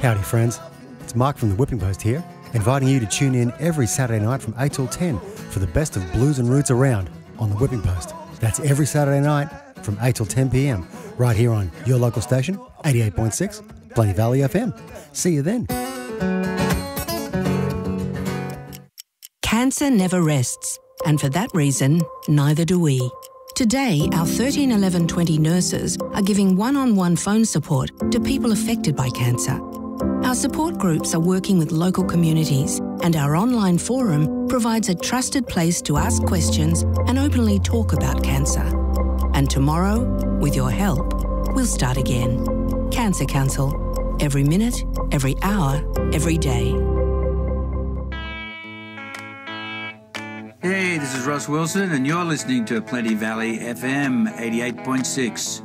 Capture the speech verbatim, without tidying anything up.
Howdy friends, it's Mark from the Whipping Post here, inviting you to tune in every Saturday night from eight till ten for the best of blues and roots around on the Whipping Post. That's every Saturday night from eight till ten p.m. right here on your local station, eighty-eight point six, Plenty Valley F M. See you then. Cancer never rests, and for that reason, neither do we. Today, our thirteen eleven twenty nurses are giving one-on-one phone support to people affected by cancer. Our support groups are working with local communities, and our online forum provides a trusted place to ask questions and openly talk about cancer. And tomorrow, with your help, we'll start again. Cancer Council. Every minute, every hour, every day. Hey, this is Ross Wilson, and you're listening to Plenty Valley F M eighty-eight point six.